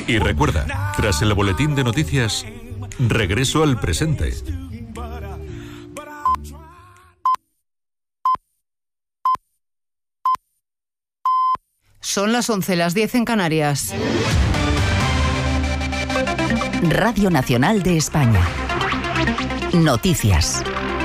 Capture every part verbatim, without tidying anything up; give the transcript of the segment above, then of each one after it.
Y recuerda, tras el boletín de noticias, regreso al presente. Son las once, las diez en Canarias. Radio Nacional de España. Noticias.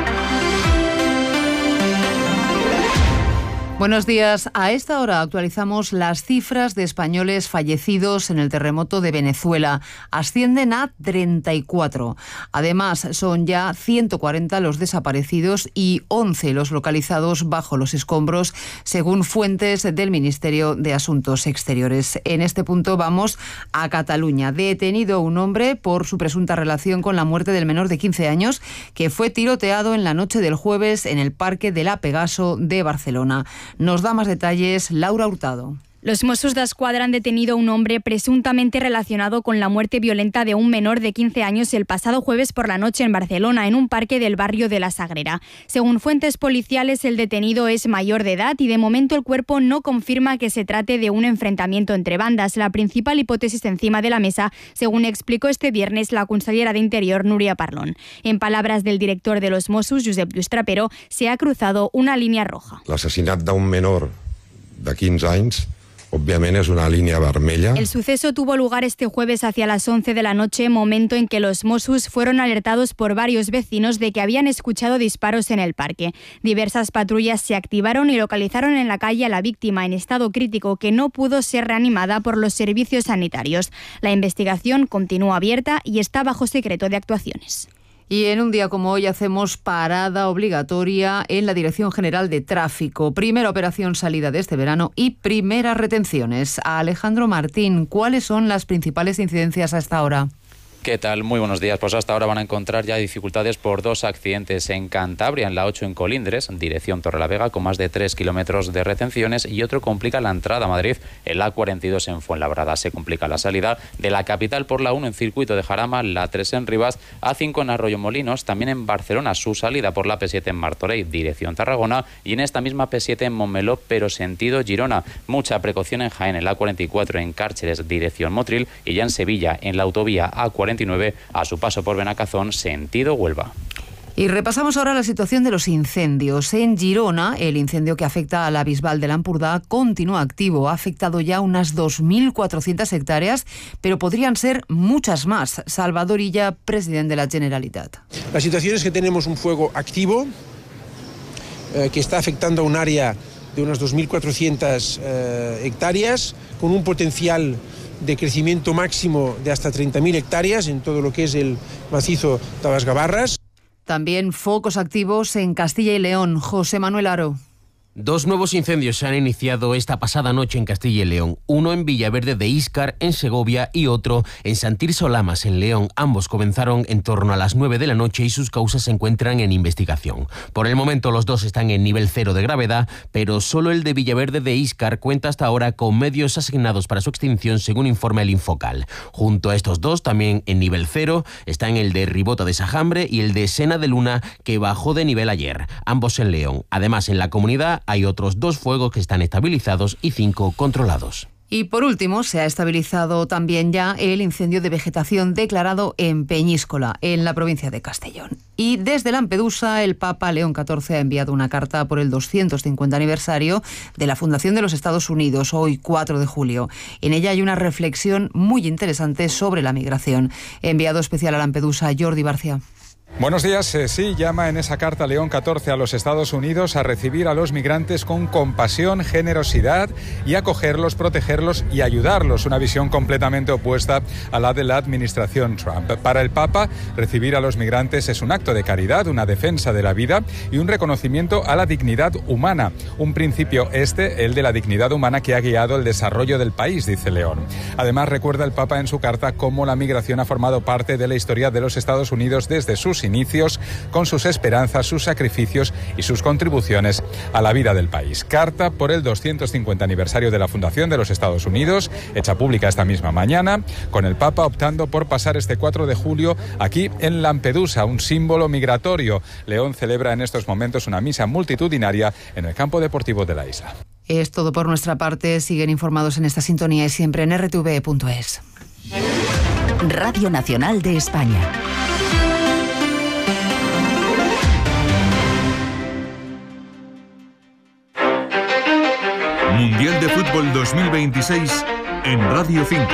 Buenos días. A esta hora actualizamos las cifras de españoles fallecidos en el terremoto de Venezuela. Ascienden a treinta y cuatro. Además, son ya ciento cuarenta los desaparecidos y once los localizados bajo los escombros, según fuentes del Ministerio de Asuntos Exteriores. En este punto vamos a Cataluña. Detenido un hombre por su presunta relación con la muerte del menor de quince años que fue tiroteado en la noche del jueves en el Parque de la Pegaso de Barcelona. Nos da más detalles Laura Hurtado. Los Mossos d'Esquadra han detenido a un hombre presuntamente relacionado con la muerte violenta de un menor de quince años el pasado jueves por la noche en Barcelona, en un parque del barrio de La Sagrera. Según fuentes policiales, el detenido es mayor de edad y de momento el cuerpo no confirma que se trate de un enfrentamiento entre bandas. La principal hipótesis encima de la mesa, según explicó este viernes la consellera de Interior, Núria Parlon. En palabras del director de los Mossos, Josep Lluís Trapero, se ha cruzado una línea roja. L'assassinat d'un menor de quinze anys obviamente es una línea vermella. El suceso tuvo lugar este jueves hacia las once de la noche, momento en que los Mossos fueron alertados por varios vecinos de que habían escuchado disparos en el parque. Diversas patrullas se activaron y localizaron en la calle a la víctima en estado crítico, que no pudo ser reanimada por los servicios sanitarios. La investigación continúa abierta y está bajo secreto de actuaciones. Y en un día como hoy hacemos parada obligatoria en la Dirección General de Tráfico. Primera operación salida de este verano y primeras retenciones. A Alejandro Martín, ¿cuáles son las principales incidencias a esta hora? ¿Qué tal? Muy buenos días. Pues hasta ahora van a encontrar ya dificultades por dos accidentes en Cantabria, en la ocho en Colindres, dirección Torrelavega, con más de tres kilómetros de retenciones, y otro complica la entrada a Madrid en la A cuarenta y dos en Fuenlabrada. Se complica la salida de la capital por la uno en Circuito de Jarama, la tres en Rivas, A cinco en Arroyomolinos, también en Barcelona su salida por la P siete en Martorell, dirección Tarragona, y en esta misma P siete en Montmeló, pero sentido Girona. Mucha precaución en Jaén, en la A cuarenta y cuatro en Cárceres, dirección Motril, y ya en Sevilla, en la autovía A cuarenta y nueve, a su paso por Benacazón, sentido Huelva. Y repasamos ahora la situación de los incendios. En Girona, el incendio que afecta a la Bisbal de l'Empordà continúa activo. Ha afectado ya unas dos mil cuatrocientas hectáreas, pero podrían ser muchas más. Salvador Illa, presidente de la Generalitat. La situación es que tenemos un fuego activo eh, que está afectando a un área de unas dos mil cuatrocientas eh, hectáreas, con un potencial de crecimiento máximo de hasta treinta mil hectáreas en todo lo que es el macizo de las Gavarras. También focos activos en Castilla y León. José Manuel Aro. Dos nuevos incendios se han iniciado esta pasada noche en Castilla y León. Uno en Villaverde de Íscar, en Segovia, y otro en Sant Tirso Lamas, en León. Ambos comenzaron en torno a las nueve de la noche y sus causas se encuentran en investigación. Por el momento los dos están en nivel cero de gravedad, pero solo el de Villaverde de Íscar cuenta hasta ahora con medios asignados para su extinción, según informa el Infocal. Junto a estos dos, también en nivel cero, están el de Ribota de Sajambre y el de Sena de Luna, que bajó de nivel ayer, ambos en León. Además, en la comunidad hay otros dos fuegos que están estabilizados y cinco controlados. Y por último, se ha estabilizado también ya el incendio de vegetación declarado en Peñíscola, en la provincia de Castellón. Y desde Lampedusa, el Papa León catorce ha enviado una carta por el doscientos cincuenta aniversario de la fundación de los Estados Unidos, hoy cuatro de julio. En ella hay una reflexión muy interesante sobre la migración. Enviado especial a Lampedusa, Jordi Barcia. Buenos días. Eh, sí, llama en esa carta León catorce a los Estados Unidos a recibir a los migrantes con compasión, generosidad y acogerlos, protegerlos y ayudarlos. Una visión completamente opuesta a la de la administración Trump. Para el Papa, recibir a los migrantes es un acto de caridad, una defensa de la vida y un reconocimiento a la dignidad humana. Un principio este, el de la dignidad humana, que ha guiado el desarrollo del país, dice León. Además, recuerda el Papa en su carta cómo la migración ha formado parte de la historia de los Estados Unidos desde sus inicios, con sus esperanzas, sus sacrificios y sus contribuciones a la vida del país. Carta por el doscientos cincuenta aniversario de la fundación de los Estados Unidos, hecha pública esta misma mañana, con el Papa optando por pasar este cuatro de julio aquí en Lampedusa, un símbolo migratorio. León celebra en estos momentos una misa multitudinaria en el campo deportivo de la isla. Es todo por nuestra parte. Siguen informados en esta sintonía y siempre en erre te ve punto es. Radio Nacional de España. Mundial de Fútbol dos mil veintiséis en Radio cinco.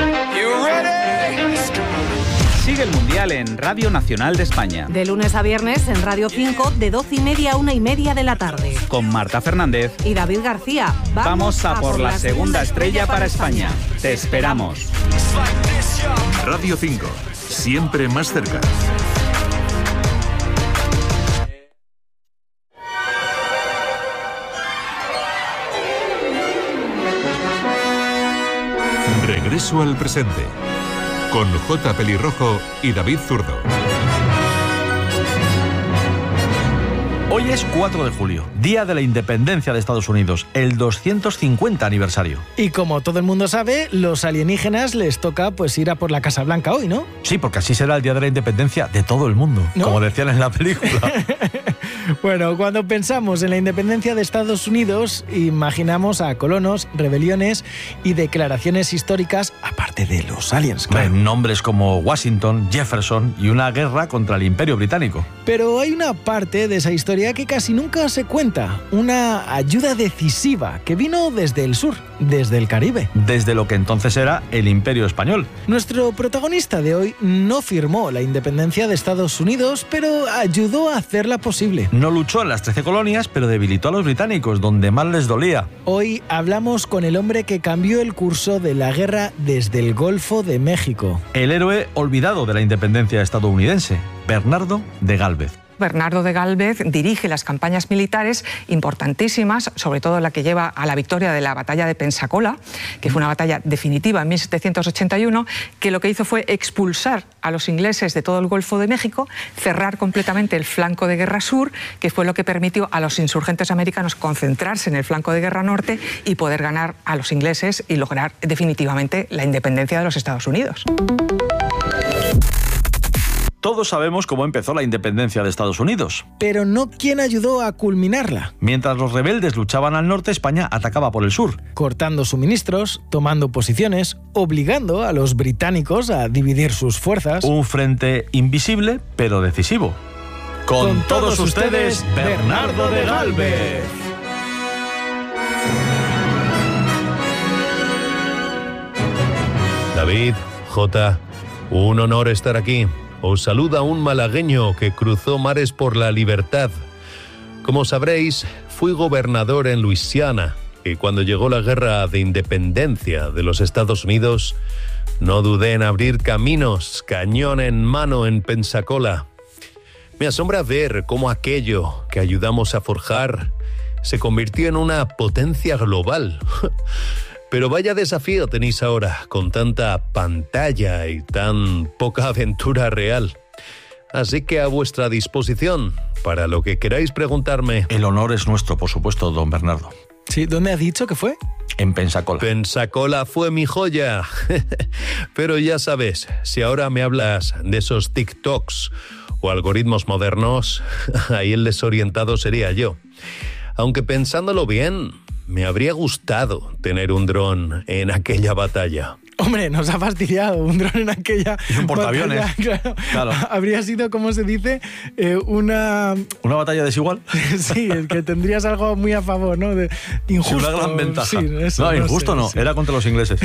Sigue el Mundial en Radio Nacional de España. De lunes a viernes en Radio cinco, de doce y media a una y media de la tarde. Con Marta Fernández y David García. Vamos, Vamos a, a por la segunda estrella para España. España. Te esperamos. Radio cinco, siempre más cerca. Regreso al presente, con J. Pelirrojo y David Zurdo. Hoy es cuatro de julio, Día de la Independencia de Estados Unidos, el doscientos cincuenta aniversario. Y como todo el mundo sabe, los alienígenas les toca pues ir a por la Casa Blanca hoy, ¿no? Sí, porque así será el Día de la Independencia de todo el mundo, ¿no? Como decían en la película. Bueno, cuando pensamos en la independencia de Estados Unidos, imaginamos a colonos, rebeliones y declaraciones históricas, aparte de los aliens, claro. Nombres como Washington, Jefferson y una guerra contra el Imperio Británico. Pero hay una parte de esa historia que casi nunca se cuenta, una ayuda decisiva que vino desde el sur, desde el Caribe. Desde lo que entonces era el Imperio Español. Nuestro protagonista de hoy no firmó la independencia de Estados Unidos, pero ayudó a hacerla posible. No luchó en las trece colonias, pero debilitó a los británicos, donde más les dolía. Hoy hablamos con el hombre que cambió el curso de la guerra desde el Golfo de México. El héroe olvidado de la independencia estadounidense, Bernardo de Gálvez. Bernardo de Gálvez dirige las campañas militares importantísimas, sobre todo la que lleva a la victoria de la batalla de Pensacola, que fue una batalla definitiva en mil setecientos ochenta y uno, que lo que hizo fue expulsar a los ingleses de todo el Golfo de México, cerrar completamente el flanco de guerra sur, que fue lo que permitió a los insurgentes americanos concentrarse en el flanco de guerra norte y poder ganar a los ingleses y lograr definitivamente la independencia de los Estados Unidos. Todos sabemos cómo empezó la independencia de Estados Unidos. Pero no quién ayudó a culminarla. Mientras los rebeldes luchaban al norte, España atacaba por el sur. Cortando suministros, tomando posiciones, obligando a los británicos a dividir sus fuerzas. Un frente invisible, pero decisivo. Con, Con todos, todos ustedes, Bernardo de Gálvez. David, J, un honor estar aquí. Os saluda un malagueño que cruzó mares por la libertad. Como sabréis, fui gobernador en Luisiana y cuando llegó la guerra de independencia de los Estados Unidos, no dudé en abrir caminos, cañón en mano en Pensacola. Me asombra ver cómo aquello que ayudamos a forjar se convirtió en una potencia global. Pero vaya desafío tenéis ahora, con tanta pantalla y tan poca aventura real. Así que a vuestra disposición, para lo que queráis preguntarme. El honor es nuestro, por supuesto, don Bernardo. Sí, ¿dónde has dicho que fue? En Pensacola. Pensacola fue mi joya. Pero ya sabes, si ahora me hablas de esos TikToks o algoritmos modernos, ahí el desorientado sería yo. Aunque pensándolo bien, me habría gustado tener un dron en aquella batalla. Hombre, nos ha fastidiado un dron en aquella y un portaaviones. Batalla, claro. Claro. Habría sido, ¿cómo se dice? Eh, una... ¿Una batalla desigual? Sí, el que tendrías algo muy a favor, ¿no? De injusto. Sí, una gran ventaja. Sí, eso, no, no injusto sé, no, sí. Era contra los ingleses.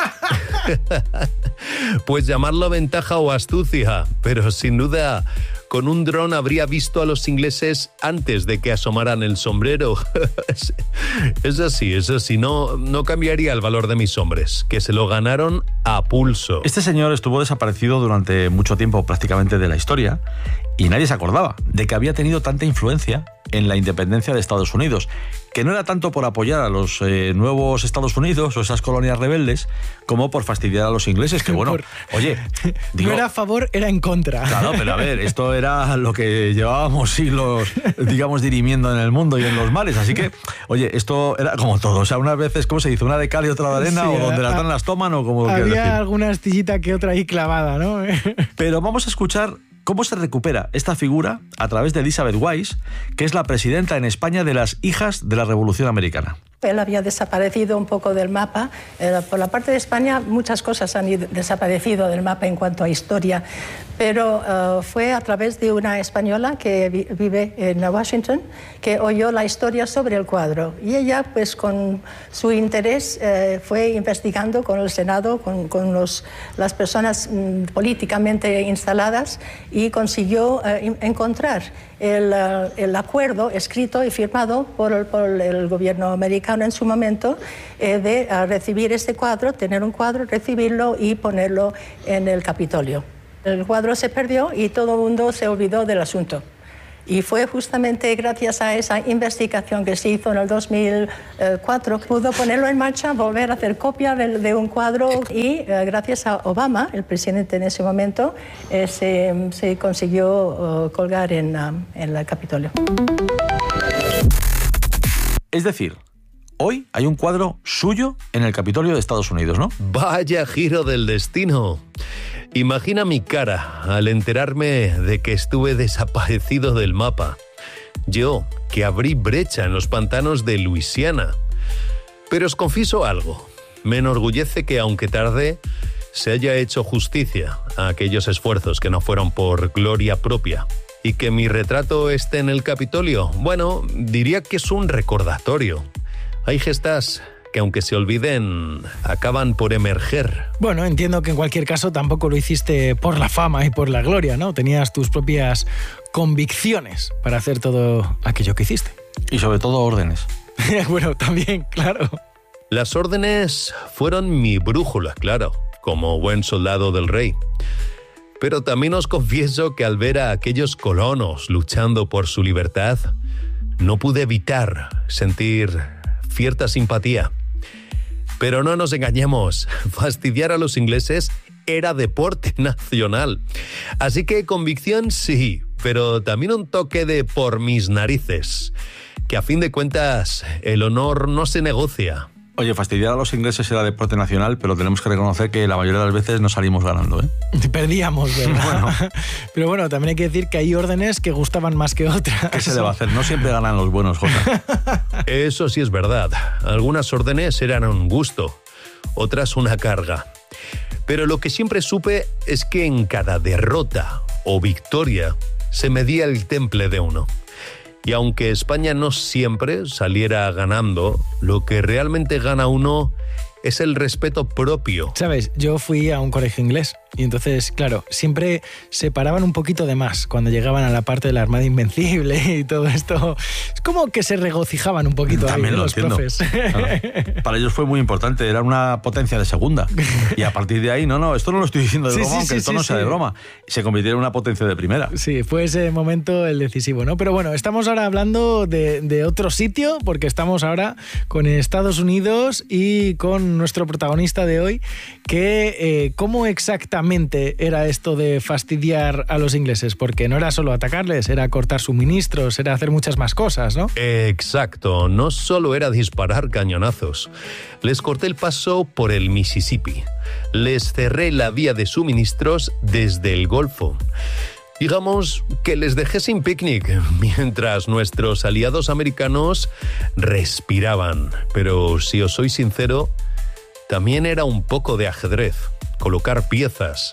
Pues llamarlo ventaja o astucia, pero sin duda con un dron habría visto a los ingleses antes de que asomaran el sombrero. Es así, es así. No, no cambiaría el valor de mis hombres, que se lo ganaron a pulso. Este señor estuvo desaparecido durante mucho tiempo prácticamente de la historia y nadie se acordaba de que había tenido tanta influencia en la independencia de Estados Unidos, que no era tanto por apoyar a los eh, nuevos Estados Unidos o esas colonias rebeldes, como por fastidiar a los ingleses, que bueno, por... oye... Digo, no era a favor, era en contra. Claro, pero a ver, esto era lo que llevábamos siglos, digamos, dirimiendo en el mundo y en los mares, así que, oye, esto era como todo, o sea, unas veces, ¿cómo se dice? Una de cal y otra de arena, sí, o donde a, las dan las toman, o como... Había alguna astillita que otra ahí clavada, ¿no? Pero vamos a escuchar cómo se recupera esta figura a través de Elizabeth Wise, que es la presidenta en España de las Hijas de la Revolución Americana. Él había desaparecido un poco del mapa. Eh, por la parte de España muchas cosas han ido, desaparecido del mapa en cuanto a historia, pero uh, fue a través de una española que vi, vive en Washington que oyó la historia sobre el cuadro. Y ella, pues con su interés, eh, fue investigando con el Senado, con, con los, las personas mm, políticamente instaladas, y consiguió eh, encontrar el, uh, el acuerdo escrito y firmado por el, por el gobierno americano en su momento eh, de uh, recibir este cuadro, tener un cuadro, recibirlo y ponerlo en el Capitolio. El cuadro se perdió y todo el mundo se olvidó del asunto. Y fue justamente gracias a esa investigación que se hizo en el dos mil cuatro que pudo ponerlo en marcha, volver a hacer copia de, de un cuadro, y eh, gracias a Obama, el presidente en ese momento, eh, se, se consiguió uh, colgar en, uh, en el Capitolio. Es decir, hoy hay un cuadro suyo en el Capitolio de Estados Unidos, ¿no? Vaya giro del destino. Imagina mi cara al enterarme de que estuve desaparecido del mapa. Yo, que abrí brecha en los pantanos de Luisiana. Pero os confieso algo. Me enorgullece que, aunque tarde, se haya hecho justicia a aquellos esfuerzos que no fueron por gloria propia. Y que mi retrato esté en el Capitolio, bueno, diría que es un recordatorio. Hay gestas que, aunque se olviden, acaban por emerger. Bueno, entiendo que en cualquier caso tampoco lo hiciste por la fama y por la gloria, ¿no? Tenías tus propias convicciones para hacer todo aquello que hiciste. Y sobre todo órdenes. Bueno, también, claro. Las órdenes fueron mi brújula, claro, como buen soldado del rey. Pero también os confieso que al ver a aquellos colonos luchando por su libertad, no pude evitar sentir cierta simpatía. Pero no nos engañemos, fastidiar a los ingleses era deporte nacional. Así que convicción sí, pero también un toque de por mis narices, que a fin de cuentas el honor no se negocia. Oye, fastidiar a los ingleses era deporte nacional, pero tenemos que reconocer que la mayoría de las veces no salimos ganando, ¿eh? Perdíamos, ¿verdad? Bueno. Pero bueno, también hay que decir que hay órdenes que gustaban más que otras. ¿Qué se le va a hacer? No siempre ganan los buenos, Jota. Eso sí es verdad. Algunas órdenes eran un gusto, otras una carga. Pero lo que siempre supe es que en cada derrota o victoria se medía el temple de uno. Y aunque España no siempre saliera ganando, lo que realmente gana uno es el respeto propio. Sabes, yo fui a un colegio inglés y entonces, claro, siempre se paraban un poquito de más cuando llegaban a la parte de la Armada Invencible y todo esto. Es como que se regocijaban un poquito. También ahí, lo los entiendo. profes. Claro. Para ellos fue muy importante, era una potencia de segunda. Y a partir de ahí, no, no, esto no lo estoy diciendo de Sí, broma, sí, aunque sí, esto no sí, sea sí. de broma. Se convirtieron en una potencia de primera. Sí, fue ese momento el decisivo, ¿no? Pero bueno, estamos ahora hablando de, de otro sitio, porque estamos ahora con Estados Unidos y con nuestro protagonista de hoy, que eh, ¿cómo exactamente era esto de fastidiar a los ingleses? Porque no era solo atacarles, era cortar suministros, era hacer muchas más cosas, ¿no? Exacto, no solo era disparar cañonazos. Les corté el paso por el Mississippi. Les cerré la vía de suministros desde el Golfo. Digamos que les dejé sin picnic, mientras nuestros aliados americanos respiraban. Pero si os soy sincero, también era un poco de ajedrez. Colocar piezas,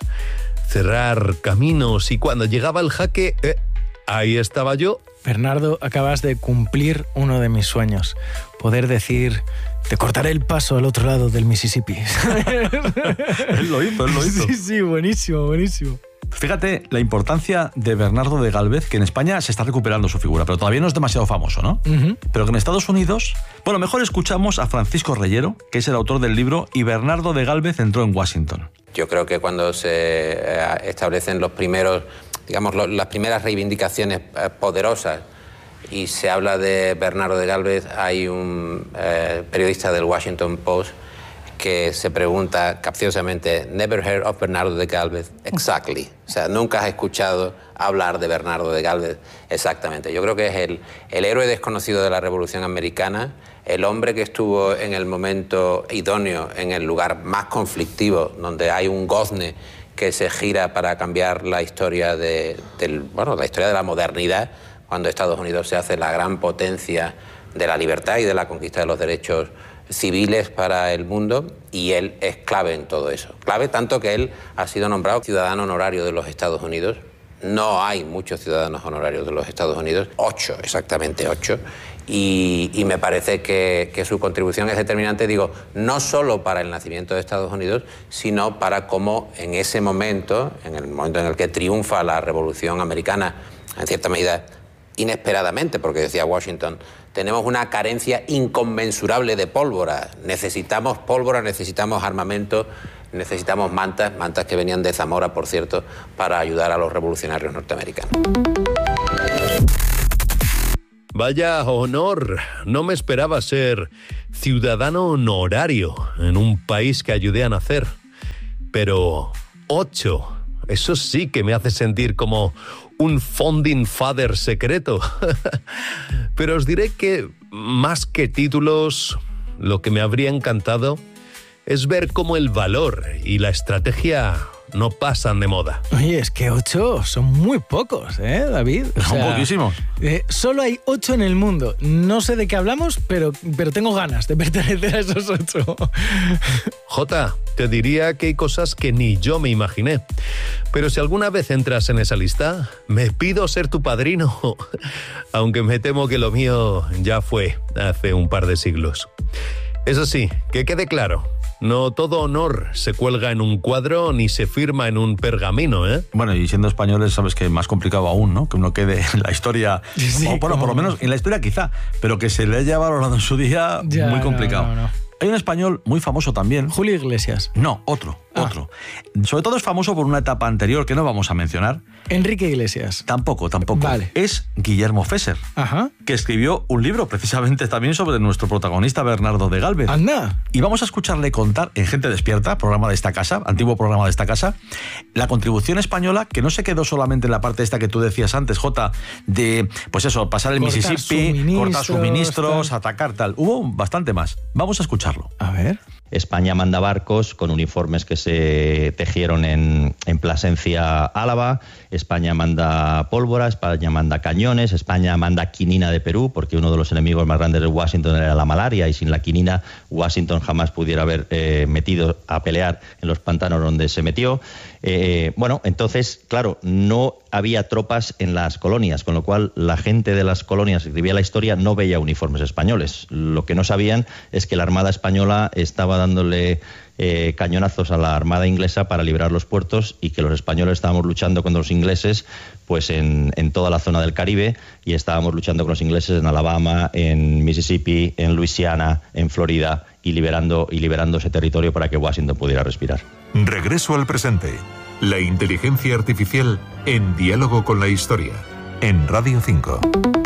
cerrar caminos, y cuando llegaba el jaque, eh, ahí estaba yo. Bernardo, acabas de cumplir uno de mis sueños. Poder decir, te cortaré el paso al otro lado del Mississippi. Él lo hizo, él lo hizo. Sí, sí, buenísimo, buenísimo. Fíjate la importancia de Bernardo de Gálvez, que en España se está recuperando su figura, pero todavía no es demasiado famoso, ¿no? Uh-huh. Pero que en Estados Unidos... Bueno, mejor escuchamos a Francisco Reyero, que es el autor del libro Y Bernardo de Gálvez entró en Washington. Yo creo que cuando se establecen los primeros, digamos, las primeras reivindicaciones poderosas y se habla de Bernardo de Gálvez, hay un eh, periodista del Washington Post que se pregunta capciosamente, ¿Never heard of Bernardo de Gálvez? Exactly. O sea, nunca has escuchado hablar de Bernardo de Gálvez. Exactamente. Yo creo que es el, el héroe desconocido de la Revolución Americana, el hombre que estuvo en el momento idóneo, en el lugar más conflictivo, donde hay un gozne que se gira para cambiar la historia de, del, bueno, la historia de la modernidad, cuando Estados Unidos se hace la gran potencia de la libertad y de la conquista de los derechos civiles para el mundo, y él es clave en todo eso. Clave tanto que él ha sido nombrado ciudadano honorario de los Estados Unidos. No hay muchos ciudadanos honorarios de los Estados Unidos, ocho, exactamente ocho, y, y me parece que, que su contribución es determinante, digo, no solo para el nacimiento de Estados Unidos, sino para cómo en ese momento, en el momento en el que triunfa la Revolución Americana, en cierta medida inesperadamente, porque decía Washington, tenemos una carencia inconmensurable de pólvora, necesitamos pólvora, necesitamos armamento, necesitamos mantas, mantas que venían de Zamora, por cierto, para ayudar a los revolucionarios norteamericanos. Vaya honor, no me esperaba ser ciudadano honorario en un país que ayudé a nacer. Pero ocho, eso sí que me hace sentir como un founding father secreto. Pero os diré que más que títulos, lo que me habría encantado es ver cómo el valor y la estrategia no pasan de moda. Oye, es que ocho son muy pocos, ¿eh, David? O son sea, poquísimos. Eh, solo hay ocho en el mundo. No sé de qué hablamos, pero, pero tengo ganas de pertenecer a esos ocho. Jota, te diría que hay cosas que ni yo me imaginé. Pero si alguna vez entras en esa lista, me pido ser tu padrino. Aunque me temo que lo mío ya fue hace un par de siglos. Eso sí, que quede claro. No todo honor se cuelga en un cuadro ni se firma en un pergamino, ¿eh? Bueno, y siendo españoles, sabes que es más complicado aún, ¿no? Que uno quede en la historia, sí, o bueno, por lo menos en la historia quizá, pero que se le haya valorado en su día, ya, muy complicado. No, no, no. Hay un español muy famoso también. Julio Iglesias. No, otro, ah. otro. Sobre todo es famoso por una etapa anterior que no vamos a mencionar. Enrique Iglesias. Tampoco, tampoco. Vale. Es Guillermo Fesser, Ajá. que escribió un libro precisamente también sobre nuestro protagonista Bernardo de Gálvez. ¡Anda! Y vamos a escucharle contar en Gente Despierta, programa de esta casa, antiguo programa de esta casa, la contribución española que no se quedó solamente en la parte esta que tú decías antes, Jota, de, pues eso, pasar el cortar Mississippi, suministros, cortar suministros, tal. atacar, tal. Hubo bastante más. Vamos a escucharlo. A ver. España manda barcos con uniformes que se tejieron en, en Plasencia, Álava. España manda pólvora, España manda cañones, España manda quinina de Perú, porque uno de los enemigos más grandes de Washington era la malaria, y sin la quinina Washington jamás pudiera haber eh, metido a pelear en los pantanos donde se metió. Eh, bueno, entonces, claro, no había tropas en las colonias, con lo cual la gente de las colonias que escribía la historia no veía uniformes españoles. Lo que no sabían es que la Armada española estaba dándole eh, cañonazos a la Armada inglesa para liberar los puertos, y que los españoles estábamos luchando contra los ingleses pues en, en toda la zona del Caribe, y estábamos luchando con los ingleses en Alabama, en Mississippi, en Luisiana, en Florida, y liberando, y liberando ese territorio para que Washington pudiera respirar. Regreso al presente. La inteligencia artificial en diálogo con la historia. En Radio cinco.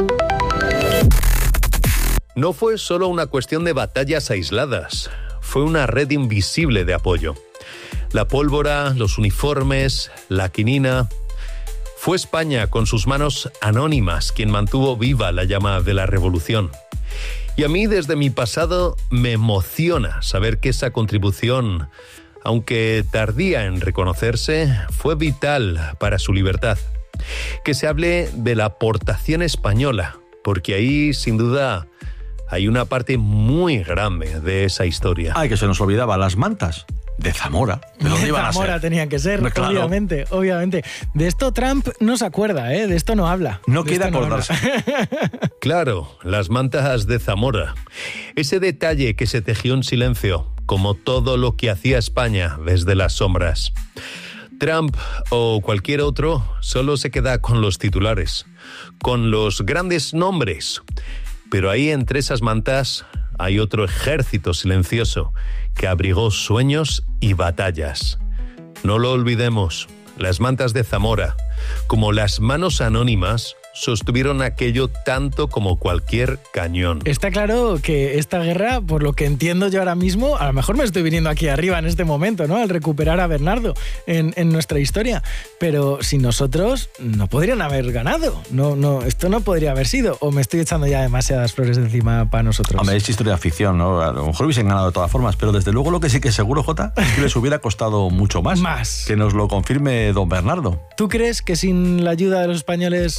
No fue solo una cuestión de batallas aisladas. Fue una red invisible de apoyo. La pólvora, los uniformes, la quinina. Fue España, con sus manos anónimas, quien mantuvo viva la llama de la revolución. Y a mí, desde mi pasado, me emociona saber que esa contribución, aunque tardía en reconocerse, fue vital para su libertad. Que se hable de la aportación española, porque ahí, sin duda, hay una parte muy grande de esa historia. Ay, que se nos olvidaba, las mantas de Zamora. ¿De dónde iban a ser? Zamora tenían que ser, No, claro. obviamente, obviamente. De esto Trump no se acuerda, ¿eh? De esto no habla. No De quiere esto acordarse. Claro, las mantas de Zamora. Ese detalle que se tejió en silencio, como todo lo que hacía España desde las sombras. Trump o cualquier otro solo se queda con los titulares, con los grandes nombres. Pero ahí, entre esas mantas, hay otro ejército silencioso que abrigó sueños y batallas. No lo olvidemos, las mantas de Zamora, como las manos anónimas, sostuvieron aquello tanto como cualquier cañón. Está claro que esta guerra, por lo que entiendo yo ahora mismo, a lo mejor me estoy viniendo aquí arriba en este momento, ¿no? Al recuperar a Bernardo en, en nuestra historia. Pero sin nosotros no podrían haber ganado. No, no, esto no podría haber sido. O me estoy echando ya demasiadas flores de encima para nosotros. Hombre, es historia de ficción, ¿no? A lo mejor hubiesen ganado de todas formas, pero desde luego lo que sí que es seguro, Jota, es que les hubiera costado mucho más. Más. Que nos lo confirme don Bernardo. ¿Tú crees que sin la ayuda de los españoles realmente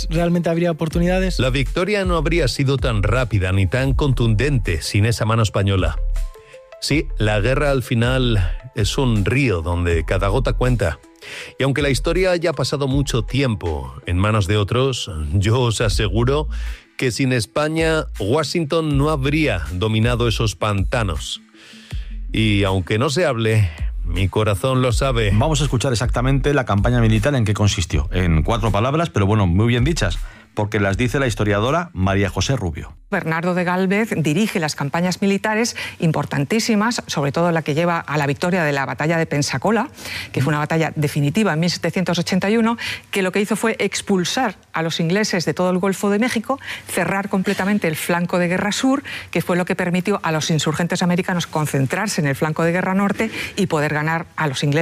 seguramente habría oportunidades. La victoria no habría sido tan rápida ni tan contundente sin esa mano española. Sí, la guerra al final es un río donde cada gota cuenta. Y aunque la historia haya pasado mucho tiempo en manos de otros, yo os aseguro que sin España, Washington no habría dominado esos pantanos. Y aunque no se hable, mi corazón lo sabe. Vamos a escuchar exactamente la campaña militar en qué consistió. En cuatro palabras, pero bueno, muy bien dichas, porque las dice la historiadora María José Rubio. Bernardo de Gálvez dirige las campañas militares importantísimas, sobre todo la que lleva a la victoria de la batalla de Pensacola, que fue una batalla definitiva en mil setecientos ochenta y uno, que lo que hizo fue expulsar a los ingleses de todo el Golfo de México, cerrar completamente el flanco de guerra sur, que fue lo que permitió a los insurgentes americanos concentrarse en el flanco de guerra norte y poder ganar a los ingleses.